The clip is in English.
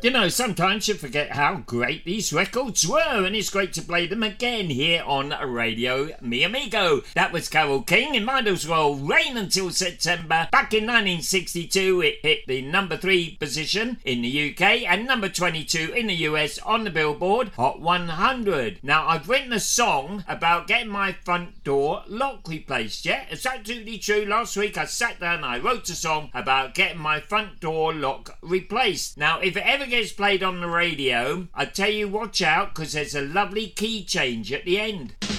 You know, sometimes you forget how great these records were, and it's great to play them again here on Radio Mi Amigo. That was Carole King in Might As Well Rain Until September. Back in 1962, it hit the number 3 position in the UK and number 22 in the US on the Billboard Hot 100. Now, I've written a song about getting my front door lock replaced, yeah? It's absolutely true. Last week I sat down and I wrote a song about getting my front door lock replaced. Now, if it ever gets played on the radio, I tell you, watch out, because there's a lovely key change at the end.